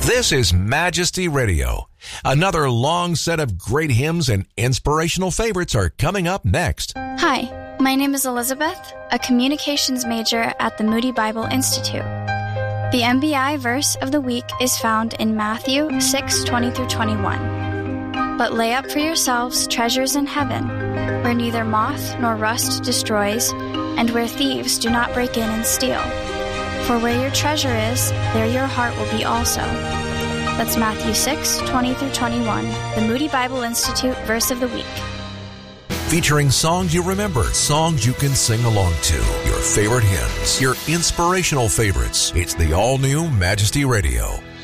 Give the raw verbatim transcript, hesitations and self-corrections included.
This is Majesty Radio. Another long set of great hymns and inspirational favorites are coming up next. Hi, my name is Elizabeth, a communications major at the Moody Bible Institute. The M B I verse of the week is found in Matthew six twenty through twenty-one. But lay up for yourselves treasures in heaven, where neither moth nor rust destroys, and where thieves do not break in and steal. For where your treasure is, there your heart will be also. That's Matthew six twenty through twenty-one, the Moody Bible Institute verse of the week. Featuring songs you remember, songs you can sing along to, your favorite hymns, your inspirational favorites. It's the all-new Majesty Radio.